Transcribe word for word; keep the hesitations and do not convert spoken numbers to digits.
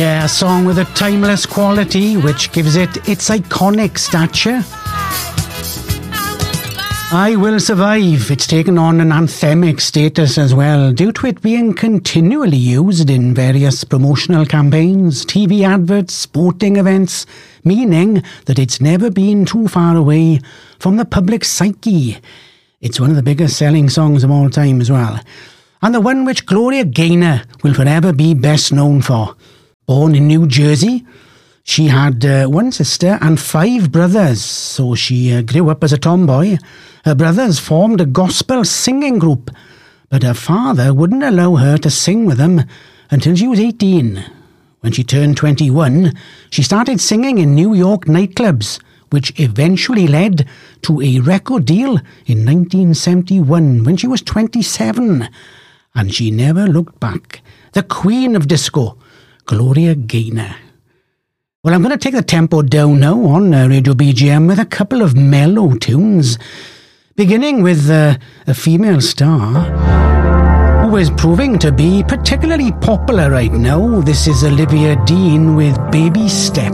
Yeah, a song with a timeless quality which gives it its iconic stature. I Will Survive. It's taken on an anthemic status as well, due to it being continually used in various promotional campaigns, T V adverts, sporting events, meaning that it's never been too far away from the public psyche. It's one of the biggest selling songs of all time as well, and the one which Gloria Gaynor will forever be best known for. Born in New Jersey, she had uh, one sister and five brothers, so she uh, grew up as a tomboy. Her brothers formed a gospel singing group, but her father wouldn't allow her to sing with them until she was eighteen. When she turned twenty-one, she started singing in New York nightclubs, which eventually led to a record deal in nineteen seventy-one when she was twenty-seven. And she never looked back. The queen of disco, Gloria Gaynor. Well, I'm going to take the tempo down now on uh, Radio B G M with a couple of mellow tunes, beginning with uh, a female star who is proving to be particularly popular right now. This is Olivia Dean with Baby Step.